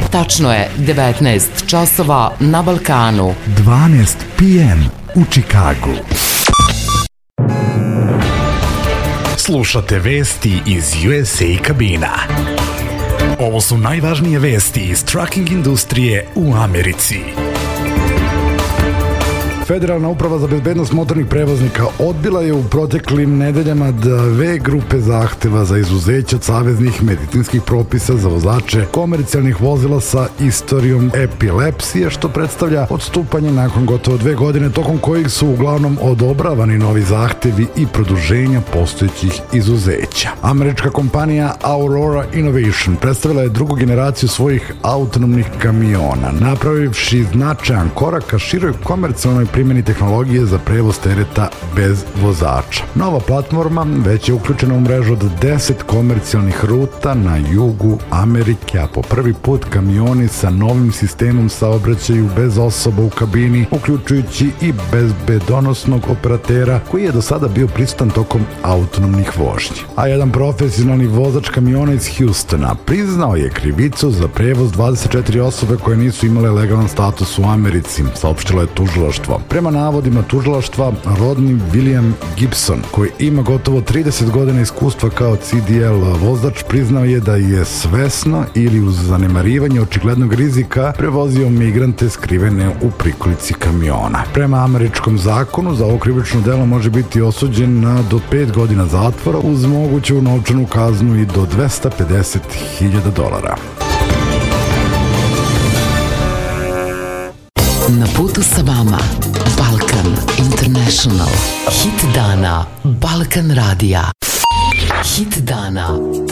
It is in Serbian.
Tačno je 19 časova na Balkanu. 12 p.m. u Čikagu. Slušate vesti iz USA kabina. Ovo su najvažnije vesti iz trucking industrije u Americi. Federalna uprava za bezbednost motornih prevoznika odbila je u proteklim nedeljama dve grupe zahteva za izuzeće od saveznih medicinskih propisa za vozače komercijalnih vozila sa istorijom epilepsije, što predstavlja odstupanje nakon gotovo 2 godine, tokom kojih su uglavnom odobravani novi zahtevi i produženja postojećih izuzeća. Američka kompanija Aurora Innovation predstavila je drugu generaciju svojih autonomnih kamiona, napravivši značajan korak ka široj komercijalnoj primjeni tehnologije za prevoz tereta bez vozača. Nova platforma već je uključena u mrežu od 10 komercijalnih ruta na jugu Amerike, a po prvi put kamioni sa novim sistemom saobraćaju bez osoba u kabini, uključujući i bezbedonosnog operatera koji je do sada bio prisutan tokom autonomnih vožnji. A jedan profesionalni vozač kamiona iz Houstona priznao je krivicu za prevoz 24 osobe koje nisu imale legalan status u Americi, saopštilo je tužilaštvo. Prema navodima tužilaštva, rodni William Gibson, koji ima gotovo 30 godina iskustva kao CDL vozač, priznao je da je svesno ili uz zanemarivanje očiglednog rizika prevozio migrante skrivene u prikolici kamiona. Prema američkom zakonu, za ovo krivično delo može biti osuđen na do 5 godina zatvora uz moguću novčanu kaznu i do $250.000. Na putu sa vama Balkan International. Hit dana Balkan radija. Hit dana